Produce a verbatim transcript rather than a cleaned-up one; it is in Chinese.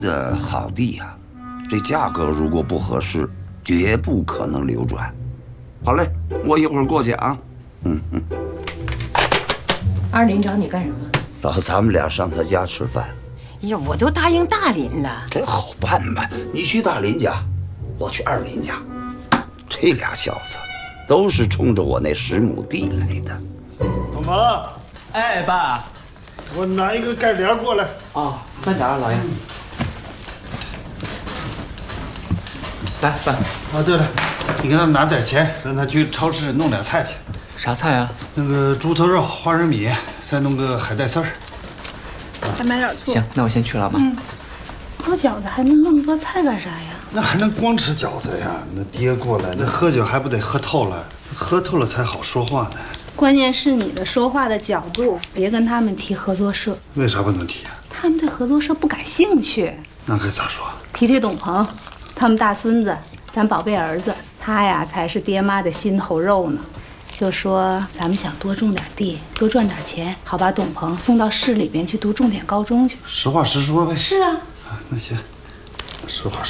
的好地呀、啊，这价格如果不合适，绝不可能流转。好嘞，我一会儿过去啊。嗯嗯。 二林找你干什么？ 找咱们俩上他家吃饭。 哎呀，我都答应大林了。 这好办嘛，你去大林家，我去二林家。这俩小子都是冲着我那十亩地来的。 东鹏， 哎，爸， 我拿一个盖帘过来。 哦，慢点啊，老爷。来，爸。 啊，对了，你给他拿点钱，让他去超市弄点菜去。 啥菜啊？ 那个猪头肉、花生米，再弄个海带丝儿。 再买点醋。 行，那我先去了，妈。 嗯，包饺子还能弄个菜干啥呀？ 那还能光吃饺子呀？那爹过来，那喝酒还不得喝透了？喝透了才好说话呢。 关键是你的说话的角度，别跟他们提合作社。 为啥不能提啊？ 他们对合作社不感兴趣。 那该咋说？ 提提董鹏，他们大孙子，咱宝贝儿子，他呀才是爹妈的心头肉呢。就说咱们想多种点地，多赚点钱，好把董鹏送到市里边去读重点高中去。 实话实说呗。 是啊。 啊，那行，实话实说。